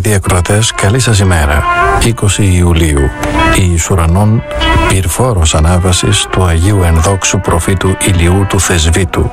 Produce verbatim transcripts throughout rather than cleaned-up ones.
αγαπητοί ακροατές, καλή σας ημέρα. είκοσι Ιουλίου, η εις ουρανών πυρφόρος ανάβασης του Αγίου Ενδόξου προφήτου Ηλιού του Θεσβήτου.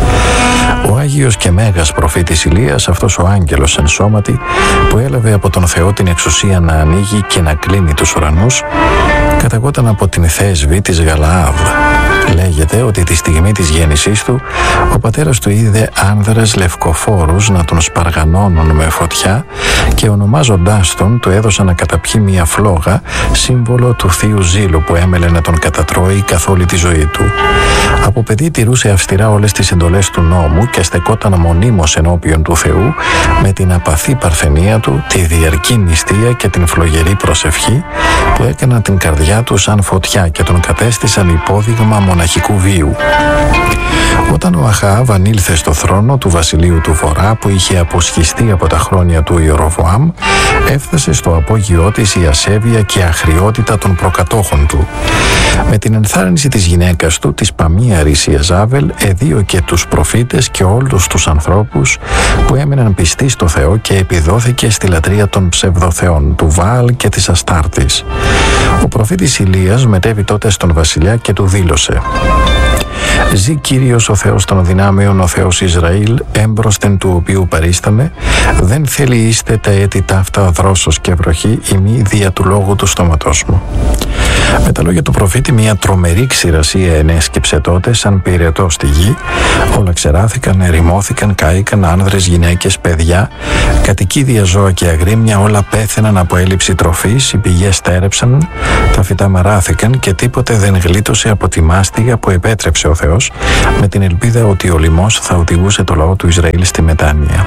Ο Άγιος και Μέγας προφήτης Ηλίας, αυτός ο άγγελος εν σώματι, που έλαβε από τον Θεό την εξουσία να ανοίγει και να κλείνει τους ουρανούς, καταγόταν από την Θέσβη της Γαλαάδ. Λέγεται ότι τη στιγμή της γέννησής του, ο πατέρας του είδε άνδρες λευκοφόρους να τον σπαργανώνουν με φωτιά και ονομάζοντάς τον του έδωσαν να καταπιεί μια φλόγα, σύμβολο του θείου ζήλου που έμελε να τον κατατρώει καθ' όλη τη ζωή του. Από παιδί τηρούσε αυστηρά όλες τις εντολές του νόμου και στεκόταν μονίμως ενώπιον του Θεού με την απαθή παρθενία του, τη διαρκή νηστεία και την φλογερή προσευχή που έκαναν την καρδιά του σαν φωτιά και τον κατέστησαν υπόδειγμα μοναχικού βίου. Όταν ο Αχαάβ ανήλθε στο θρόνο του βασιλείου του Βορρά που είχε αποσχιστεί από τα χρόνια του Ιεροβοάμ, έφτασε στο απόγειό της η ασέβεια και αχρειότητα των προκατόχων του. Με την ενθάρρυνση της γυναίκας του, της Παμίαρης Ιεζάβελ, εδίωκε τους προφήτες και όλους τους ανθρώπους που έμεναν πιστοί στο Θεό και επιδόθηκε στη λατρεία των ψευδοθεών, του Βαάλ και της Αστάρτης. Ο προφήτης Ηλίας μετέβη τότε στον βασιλιά και του δήλωσε: «Ζή Κύριος ο Θεός των δυνάμεων, ο Θεός Ισραήλ, έμπροσθεν του οποίου παρίσταμε, δεν θέλει είστε τα έτη ταύτα δρόσος και βροχή, ημί δια του λόγου του στόματός μου». Με τα λόγια του προφήτη, μια τρομερή ξηρασία ενέσκυψε τότε σαν πυρετό στη γη. Όλα ξεράθηκαν, ερημώθηκαν, κάηκαν, άνδρες, γυναίκες, παιδιά, κατοικίδια, ζώα και αγρίμια, όλα πέθαιναν από έλλειψη τροφής, οι πηγές στέρεψαν, τα φυτά μαράθηκαν και τίποτε δεν γλίτωσε από τη μάστιγα που επέτρεψε ο Θεός, με την ελπίδα ότι ο λοιμός θα οδηγούσε το λαό του Ισραήλ στη μετάνοια.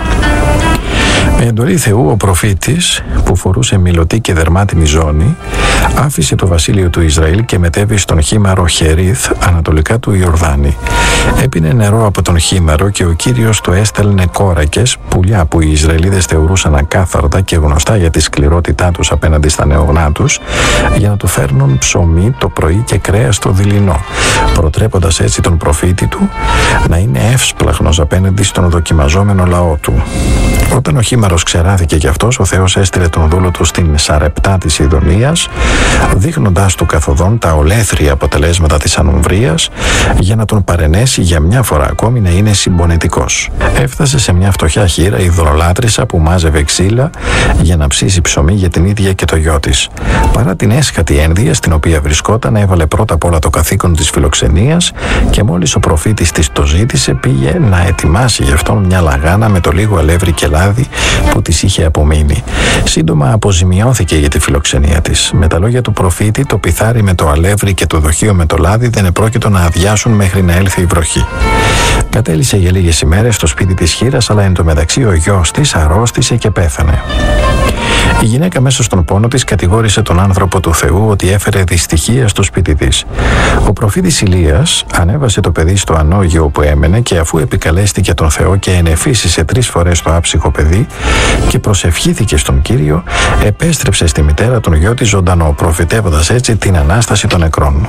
Με εντολή Θεού, ο προφήτης, που φορούσε μιλωτή και δερμάτινη ζώνη, άφησε το βασίλειο του Ισραήλ και μετέβη στον χήμαρο Χερίθ, ανατολικά του Ιορδάνη. Έπινε νερό από τον χήμαρο και ο Κύριος του έστελνε κόρακες, πουλιά που οι Ισραηλίδες θεωρούσαν ακάθαρτα και γνωστά για τη σκληρότητά τους απέναντι στα νεογνά τους, για να του φέρνουν ψωμί το πρωί και κρέας το δειλινό, προτρέποντας έτσι τον προφήτη του να είναι εύσπλαχνος απέναντι στον δοκιμαζόμενο λαό του. Όταν ο χήμαρος ξεράθηκε κι αυτός, ο Θεός έστειλε τον δούλο του στην Σαρεπτά της Ιδονίας, δείχνοντάς του καθοδόν τα ολέθρια αποτελέσματα της ανομβρίας, για να τον παρενέσει για μια φορά ακόμη να είναι συμπονετικός. Έφτασε σε μια φτωχιά χήρα υδρολάτρησα που μάζευε ξύλα για να ψήσει ψωμί για την ίδια και το γιο της. Παρά την έσχατη ένδυα στην οποία βρισκόταν, έβαλε πρώτα απ' όλα το καθήκον της φιλοξενίας και μόλις ο προφήτης της το ζήτησε, πήγε να ετοιμάσει γι' αυτόν μια λαγάνα με το λίγο αλεύρι και λάδι που της είχε απομείνει. Σύντομα αποζημιώθηκε για τη φιλοξενία της. Με τα λόγια του προφήτη, το πιθάρι με το αλεύρι και το δοχείο με το λάδι δεν επρόκειτο να αδειάσουν μέχρι να έλθει η βροχή. Κατέλησε για λίγες ημέρες στο σπίτι της χήρας, αλλά εν τω μεταξύ ο γιος της αρρώστησε και πέθανε. Η γυναίκα μέσα στον πόνο της κατηγόρησε τον άνθρωπο του Θεού ότι έφερε δυστυχία στο σπίτι της. Ο προφήτης Ηλίας ανέβασε το παιδί στο ανώγειο που έμενε και αφού επικαλέστηκε τον Θεό και ενεφύσισε τρεις φορές το άψυχο παιδί και προσευχήθηκε στον Κύριο, επέστρεψε στη μητέρα τον γιο της ζωντανό, προφητεύοντας έτσι την Ανάσταση των νεκρών.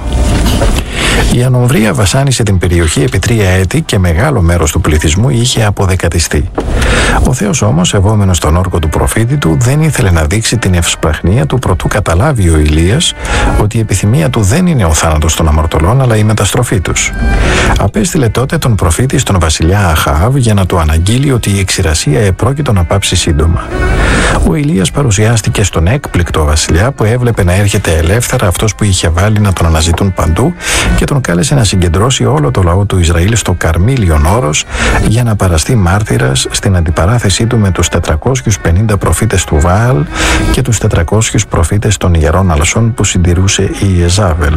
Η ανομβρία βασάνισε την περιοχή επί τρία έτη και μεγάλο μέρος του πληθυσμού είχε αποδεκατιστεί. Ο Θεός όμως, σεβόμενος τον όρκο του προφήτη του, δεν ήθελε να δείξει την ευσπραχνία του προτού καταλάβει ο Ηλίας ότι η επιθυμία του δεν είναι ο θάνατος των αμαρτωλών αλλά η μεταστροφή τους. Απέστειλε τότε τον προφήτη στον βασιλιά Αχαάβ για να του αναγγείλει ότι η εξηρασία επρόκειτο να πάψει σύντομα. Ο Ηλίας παρουσιάστηκε στον έκπληκτο βασιλιά που έβλεπε να έρχεται ελεύθερα αυτός που είχε βάλει να τον αναζητούν παντού και τον κάλεσε να συγκεντρώσει όλο το λαό του Ισραήλ στο Καρμίλιον Όρος για να παραστεί μάρτυρας στην αντιπαράθεσή του με τους τετρακόσιους πενήντα προφήτες του Βαάλ και τους τετρακόσιους προφήτες των ιερών αλσών που συντηρούσε η Ιεζάβελ.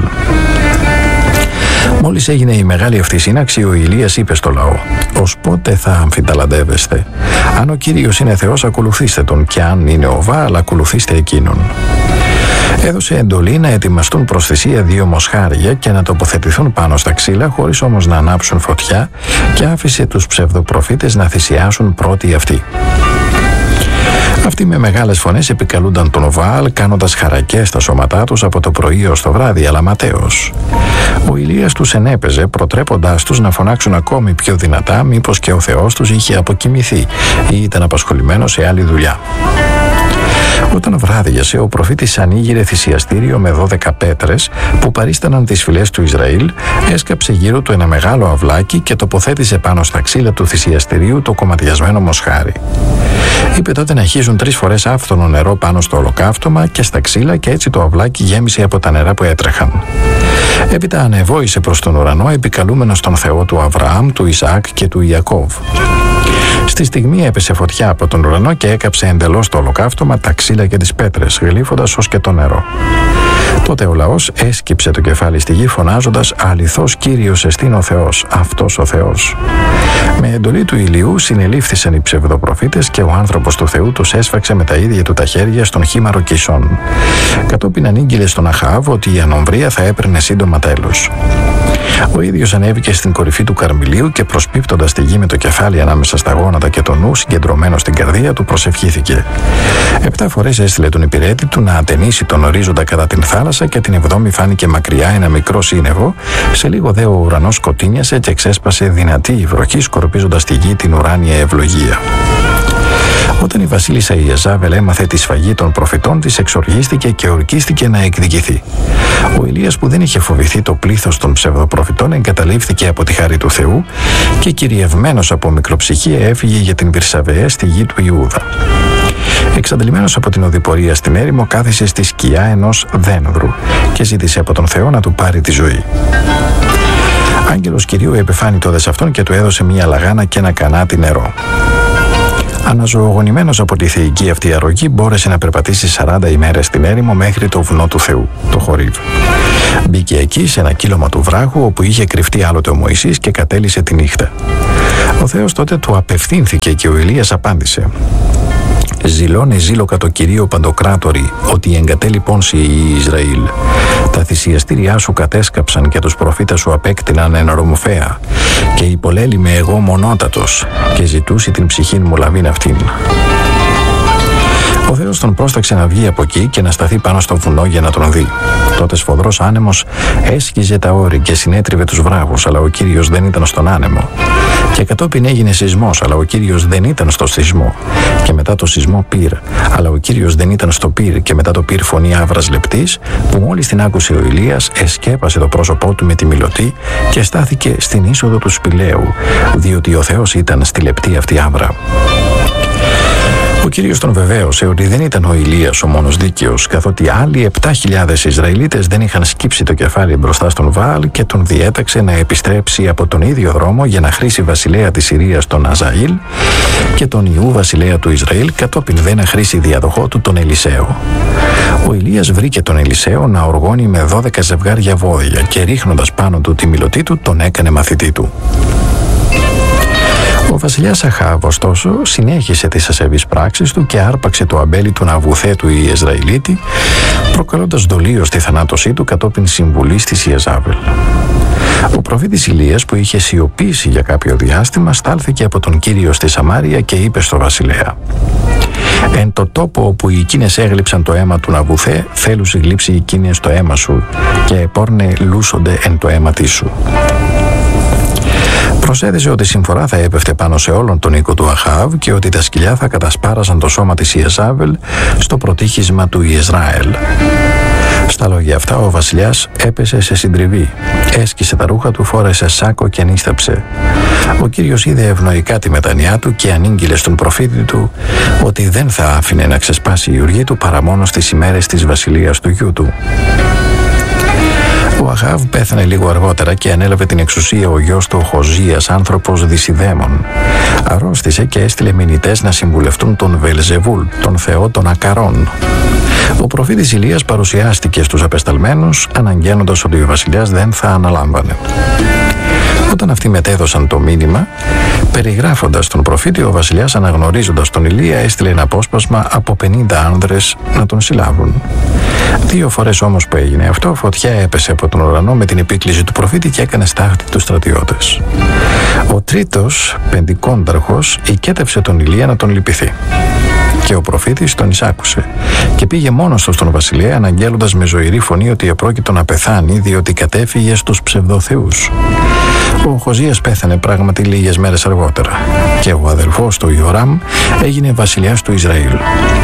Μόλις έγινε η μεγάλη αυτή σύναξη, ο Ηλίας είπε στο λαό: «Ως πότε θα αμφιταλαντεύεστε? Αν ο Κύριος είναι Θεός, ακολουθήστε τον, και αν είναι ο Βαάλ, ακολουθήστε εκείνον». Έδωσε εντολή να ετοιμαστούν προς θυσία δύο μοσχάρια και να τοποθετηθούν πάνω στα ξύλα, χωρίς όμως να ανάψουν φωτιά, και άφησε τους ψευδοπροφήτες να θυσιάσουν πρώτοι αυτοί. Αυτοί με μεγάλες φωνές επικαλούνταν τον Βαάλ, κάνοντας χαρακές στα σώματά τους από το πρωί ως το βράδυ, αλλά ματέως. Ο Ηλίας τους ενέπαιζε, προτρέποντάς τους να φωνάξουν ακόμη πιο δυνατά, μήπως και ο Θεός τους είχε αποκοιμηθεί ή ήταν απασχολημένος σε άλλη δουλειά. Όταν βράδιασε, ο προφήτης ανοίγειρε θυσιαστήριο με δώδεκα πέτρες που παρίσταναν τις φυλές του Ισραήλ, έσκαψε γύρω του ένα μεγάλο αυλάκι και τοποθέτησε πάνω στα ξύλα του θυσιαστηρίου το κομματιασμένο μοσχάρι. Είπε τότε να χύζουν τρεις φορές άφθονο νερό πάνω στο ολοκαύτωμα και στα ξύλα, και έτσι το αυλάκι γέμισε από τα νερά που έτρεχαν. Έπειτα ανεβόησε προς τον ουρανό, επικαλούμενος τον Θεό του Αβραάμ, του Ισαάκ και του Ιακώβ. Στη στιγμή έπεσε φωτιά από τον ουρανό και έκαψε εντελώς το ολοκαύτωμα, τα ξύλα και τις πέτρες, γλύφοντας ως και το νερό. Τότε ο λαός έσκυψε το κεφάλι στη γη, φωνάζοντας «Αληθώς Κύριος εστίν ο Θεός, αυτός ο Θεός». Με εντολή του Ηλιού συνελήφθησαν οι ψευδοπροφήτες και ο άνθρωπος του Θεού τους έσφαξε με τα ίδια του τα χέρια στον χήμαρο Κισών. Κατόπιν ανήγγειλε στον Αχάβ ότι η ανομβρία θα έπαιρνε σύντομα τέλος. Ο ίδιος ανέβηκε στην κορυφή του Καρμιλίου και, προσπίπτοντας τη γη με το κεφάλι ανάμεσα στα γόνατα και το νου συγκεντρωμένο στην καρδία του, προσευχήθηκε. Επτά φορές έστειλε τον υπηρέτη του να ατενίσει τον ορίζοντα κατά την θάλασσα, και την εβδόμη φάνηκε μακριά ένα μικρό σύννεφο. Σε λίγο δε ο ουρανός σκοτίνιασε και ξέσπασε δυνατή βροχή, σκορπίζοντας τη γη την ουράνια ευλογία. Όταν η βασίλισσα Ιεζάβελ έμαθε τη σφαγή των προφητών της, εξοργίστηκε και ορκίστηκε να εκδικηθεί. Ο Ηλίας, που δεν είχε φοβηθεί το πλήθος των ψευδοπροφητών, εγκαταλείφθηκε από τη χάρη του Θεού και, κυριευμένος από μικροψυχία, έφυγε για την Βυρσαβεέ στη γη του Ιούδα. Εξαντλημένος από την οδηπορία στην έρημο, κάθισε στη σκιά ενός δένδρου και ζήτησε από τον Θεό να του πάρει τη ζωή. Άγγελος Κυρίου επεφάνη τότε σε αυτόν και του έδωσε μία λαγάνα και ένα κανάτι νερό. Αναζωογονημένος από τη θεϊκή αυτή αρρωγή, μπόρεσε να περπατήσει σαράντα ημέρες στην έρημο μέχρι το βουνό του Θεού, το Χορίβ. Μπήκε εκεί σε ένα κύλωμα του βράχου, όπου είχε κρυφτεί άλλοτε ο Μωυσής, και κατέλησε τη νύχτα. Ο Θεός τότε του απευθύνθηκε και ο Ηλίας απάντησε: «Ζηλώνε ζήλωκα το Κυρίο Παντοκράτορη, ότι εγκατέλειπον σοι οι Ισραήλ. Τα θυσιαστήριά σου κατέσκαψαν και τους προφήτες σου απέκτηναν εν ορομοφέα, και υπολέλημαι εγώ μονότατος, και ζητούσι την ψυχήν μου λαβήν αυτήν». Ο Θεός τον πρόσταξε να βγει από εκεί και να σταθεί πάνω στο βουνό για να τον δει. Τότε σφοδρός άνεμος έσκιζε τα όρη και συνέτριβε τους βράχους, αλλά ο Κύριος δεν ήταν στον άνεμο. Και κατόπιν έγινε σεισμός, αλλά ο Κύριος δεν ήταν στο σεισμό. Και μετά το σεισμό πυρ, αλλά ο Κύριος δεν ήταν στο πυρ. Και μετά το πυρ φωνή άβρας λεπτής, που μόλις την άκουσε ο Ηλίας, εσκέπασε το πρόσωπό του με τη μιλωτή και στάθηκε στην είσοδο του σπηλαίου, διότι ο Θεός ήταν στη λεπτή αυτή άβρα. Ο Κύριος τον βεβαίωσε ότι δεν ήταν ο Ηλίας ο μόνος δίκαιος, καθότι άλλοι επτά χιλιάδες Ισραηλίτες δεν είχαν σκύψει το κεφάλι μπροστά στον Βαάλ, και τον διέταξε να επιστρέψει από τον ίδιο δρόμο για να χρήσει βασιλέα της Συρίας τον Αζαήλ και τον Ιού βασιλέα του Ισραήλ, κατόπιν δε να χρήσει διαδοχό του τον Ελισαίο. Ο Ηλίας βρήκε τον Ελισαίο να οργώνει με δώδεκα ζευγάρια βόδια, και ρίχνοντας πάνω του τη μιλωτή του, τον έκανε μαθητή του. Ο βασιλιάς Αχάβ, ωστόσο, συνέχισε τις ασεβείς πράξεις του και άρπαξε το αμπέλι του Ναβουθέ του Ιεζραηλίτη, προκαλώντας δολίως τη θανάτωσή του κατόπιν συμβουλής της Ιεζάβελ. Ο προφήτης Ηλίας, που είχε σιωπήσει για κάποιο διάστημα, στάλθηκε από τον Κύριο στη Σαμάρια και είπε στο βασιλέα: «Εν το τόπο όπου οι εκείνες έγλειψαν το αίμα του Ναβουθέ, θέλουν γλύψει οι εκείνες το αίμα σου, και επόρνε λούσονται εν το αίμα της σου». Προσέδεσε ότι η συμφορά θα έπεφτε πάνω σε όλον τον οίκο του Αχάβ και ότι τα σκυλιά θα κατασπάραζαν το σώμα της Ιεζάβελ στο προτύχισμα του Ιεσραήλ. Στα λόγια αυτά ο βασιλιάς έπεσε σε συντριβή, έσκησε τα ρούχα του, φόρεσε σάκο και νύσταψε. Ο Κύριος είδε ευνοϊκά τη μετανοιά του και ανήγγειλε στον προφήτη του ότι δεν θα άφηνε να ξεσπάσει η οργή του παρά μόνο στις ημέρες της βασιλείας του γιού του. Ο Αχάβ πέθανε λίγο αργότερα και ανέλαβε την εξουσία ο γιος του, ο Χοζίας, άνθρωπος δυσιδαίμων. Αρρώστησε και έστειλε μηνυτές να συμβουλευτούν τον Βελζεβούλ, τον θεό των Ακαρών. Ο προφήτης Ηλίας παρουσιάστηκε στους απεσταλμένους, αναγγέλλοντας ότι ο βασιλιάς δεν θα αναλάμβανε. Όταν αυτοί μετέδωσαν το μήνυμα, περιγράφοντας τον προφήτη, ο βασιλιάς, αναγνωρίζοντας τον Ηλία, έστειλε ένα απόσπασμα από πενήντα άνδρες να τον συλλάβουν. Δύο φορές όμως που έγινε αυτό, φωτιά έπεσε από τον ουρανό με την επίκληση του προφήτη και έκανε στάχτη τους στρατιώτες. Ο τρίτος, πεντηκόνταρχος, οικέτευσε τον Ηλία να τον λυπηθεί. Και ο προφήτης τον εισάκουσε και πήγε μόνος του στον βασιλέα, αναγγέλλοντας με ζωηρή φωνή ότι επρόκειτο να πεθάνει, διότι κατέφυγε στους ψευδοθεούς. Ο Χοζίας πέθανε πράγματι λίγες μέρες αργότερα και ο αδελφός του Ιωράμ έγινε βασιλιάς του Ισραήλ.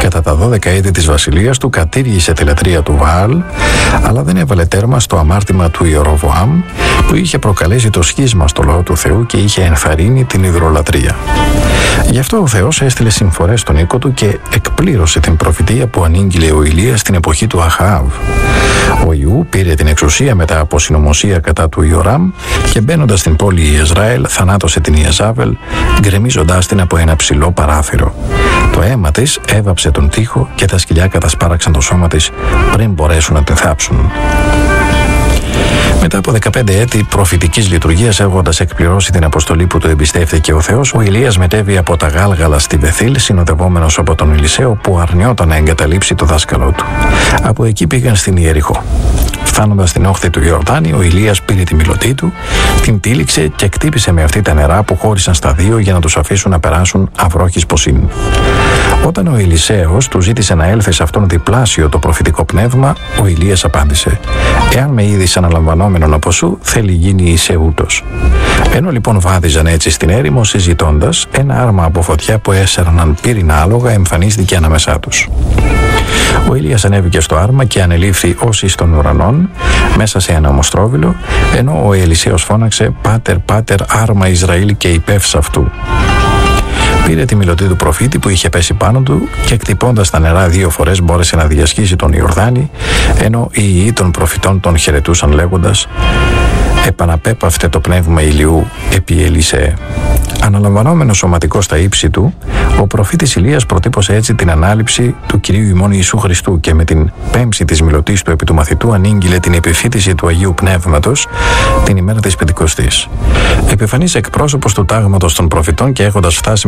κατά τα δώδεκα έτη της βασιλείας του κατήργησε τη λατρεία του Βαάλ, αλλά δεν έβαλε τέρμα στο αμάρτημα του Ιεροβοάμ που είχε προκαλέσει το σχίσμα στο λαό του Θεού και είχε ενθαρρύνει την ιδρολατρεία. Γι' αυτό ο Θεός έστειλε συμφορές στον οίκο του και εκπλήρωσε την προφητεία που ανήγγειλε ο Ηλίας στην εποχή του Αχαάβ. Ο Ιού πήρε την εξουσία μετά από συνωμοσία κατά του Ιωράμ και μπαίνοντας στην πόλη Ιεσραήλ θανάτωσε την Ιεζάβελ, γκρεμίζοντάς την από ένα ψηλό παράθυρο. Το αίμα της έβαψε τον τοίχο και τα σκυλιά κατασπάραξαν το σώμα της πριν μπορέσουν να την θάψουν. Μετά από δεκαπέντε έτη προφητικής λειτουργίας, έχοντας εκπληρώσει την αποστολή που του εμπιστεύθηκε ο Θεός, ο Ηλίας μετέβη από τα Γάλγαλα στη Βεθήλ, συνοδευόμενος από τον Ηλισαίο που αρνιόταν να εγκαταλείψει το δάσκαλό του. Από εκεί πήγαν στην Ιεριχώ. Φτάνοντας στην όχθη του Ιορδάνη, ο Ηλίας πήρε τη μιλωτή του, την τύλιξε και κτύπησε με αυτή τα νερά που χώρισαν στα δύο για να τους αφήσουν να περάσουν αυρόχης ποσήν. Όταν ο Ηλισαίος του ζήτησε να έλθει σε αυτόν διπλάσιο το προφητικό πνεύμα, ο Ηλίας απάντησε: «Εάν με είδεις αναλαμβανόμενον από σου, θέλει γίνει είσαι ούτως». Ενώ λοιπόν βάδιζαν έτσι στην έρημο συζητώντας, ένα άρμα από φωτιά που έσερναν πύρινα άλογα εμφανίστηκε ανάμεσά τους. Ο Ηλίας ανέβηκε στο άρμα και ανελήφθη ως εις των ουρανών μέσα σε ένα ομοστρόβιλο, ενώ ο Ελισαίος φώναξε «Πάτερ, πάτερ, άρμα Ισραήλ και υπεύς αυτού». Πήρε τη μιλωτή του προφήτη που είχε πέσει πάνω του και κτυπώντας τα νερά δύο φορές μπόρεσε να διασχίσει τον Ιορδάνη, ενώ οι ιοί των προφητών τον χαιρετούσαν λέγοντας «Επαναπέπαυτε το πνεύμα Ηλιού επί Ελισέ». Αναλαμβανόμενο σωματικό στα ύψη του, ο προφήτης Ηλίας προτύπωσε έτσι την ανάληψη του Κυρίου ημών Ιησού Χριστού και με την πέμψη της μιλωτής του επί του μαθητού ανήγγειλε την επιφύτηση του Αγίου Πνεύματος την ημέρα της Πεντηκοστής. Επιφανής εκπρόσωπος του τάγματος των προφητών και έχοντας φτάσει